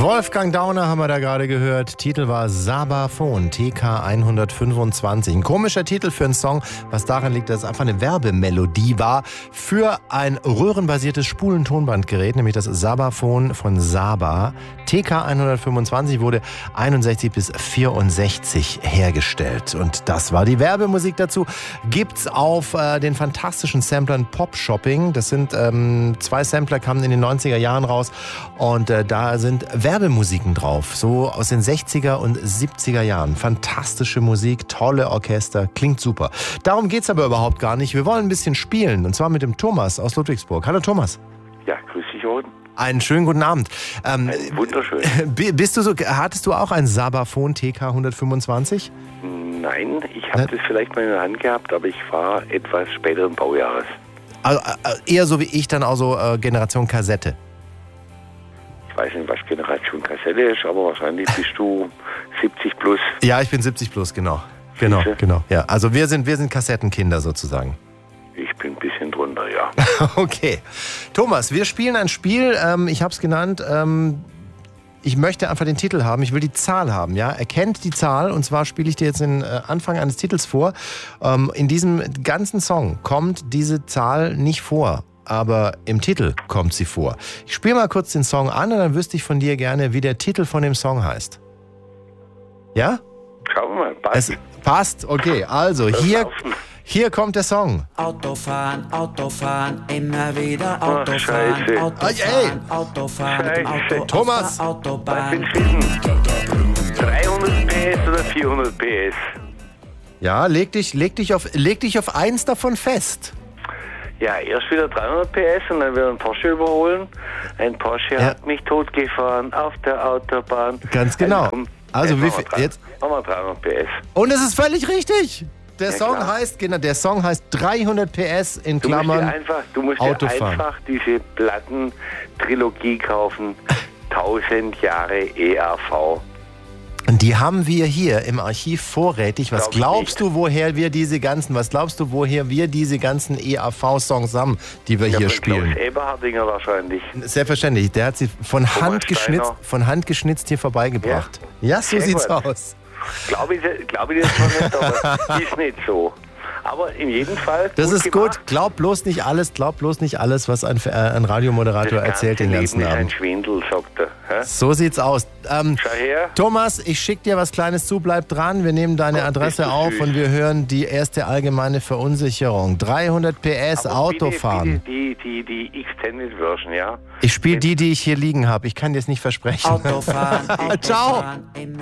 Wolfgang Dauner haben wir da gerade gehört. Titel war Sabaphon, TK 125. Ein komischer Titel für einen Song, was daran liegt, dass es einfach eine Werbemelodie war für ein röhrenbasiertes Spulentonbandgerät, nämlich das Sabaphon von Saba. TK 125 wurde 61 bis 64 hergestellt. Und das war die Werbemusik dazu. Gibt's auf den fantastischen Samplern Pop Shopping. Das sind 2 Sampler, kamen in den 90er Jahren raus. Und da sind Werbemusiken drauf, so aus den 60er und 70er Jahren. Fantastische Musik, tolle Orchester, klingt super. Darum geht's aber überhaupt gar nicht. Wir wollen ein bisschen spielen, und zwar mit dem Thomas aus Ludwigsburg. Hallo Thomas. Ja, grüß dich, Jordan. Einen schönen guten Abend. Wunderschön. Hattest du auch ein Sabaphon TK 125? Nein, ich habe das vielleicht mal in der Hand gehabt, aber ich war etwas späteren Baujahres. Also, eher so wie ich, dann auch so Generation Kassette. Ich weiß nicht, was Generation Kassette ist, aber wahrscheinlich bist du 70 plus. Ja, ich bin 70 plus, genau. Genau. Ja, also wir sind Kassettenkinder sozusagen. Ich bin ein bisschen drunter, ja. Okay. Thomas, wir spielen ein Spiel, ich habe es genannt, ich möchte einfach den Titel haben, ich will die Zahl haben, ja. Erkennt die Zahl, und zwar spiele ich dir jetzt den Anfang eines Titels vor. In diesem ganzen Song kommt diese Zahl nicht vor, aber im Titel kommt sie vor. Ich spiele mal kurz den Song an und dann wüsste ich von dir gerne, wie der Titel von dem Song heißt. Ja? Schauen wir mal, passt. Es passt, okay. Also, hier kommt der Song. Autofahren, immer wieder Autofahren, Scheiße. Autofahren, Autofahren, Scheiße. Thomas. Autobahn. 300 PS oder 400 PS? Ja, leg dich auf eins davon fest. Ja, erst wieder 300 PS und dann wieder ein Porsche überholen. Ein Porsche hat mich totgefahren auf der Autobahn. Ganz genau. Also wie viel jetzt? Machen wir 300 PS. Und es ist völlig richtig. Der Song heißt 300 PS in Klammern Du musst Autofahren. dir einfach diese Plattentrilogie kaufen. 1000 Jahre EAV. Und die haben wir hier im Archiv vorrätig. Was glaubst du, woher wir diese ganzen EAV-Songs haben, die wir hier spielen? Klaus Eberhardinger wahrscheinlich. Selbstverständlich. Der hat sie von Hand geschnitzt hier vorbeigebracht. Ja, so sieht's aus. Glaube ich das zwar nicht, aber ist nicht so. Aber in jedem Fall. Das ist gemacht. gut. Glaub bloß nicht alles, was ein Radiomoderator erzählt den ganzen Leben ist Abend. ein Schwindel, sagt er. Hä? So sieht's aus. Schau her. Thomas, ich schicke dir was Kleines zu, bleib dran. Wir nehmen deine Adresse auf und wir hören die erste allgemeine Verunsicherung. 300 PS Aber Autofahren. bitte die Extended Version, ja? Ich spiele die ich hier liegen habe. Ich kann dir es nicht versprechen. Autofahren, Ciao. Autofahren,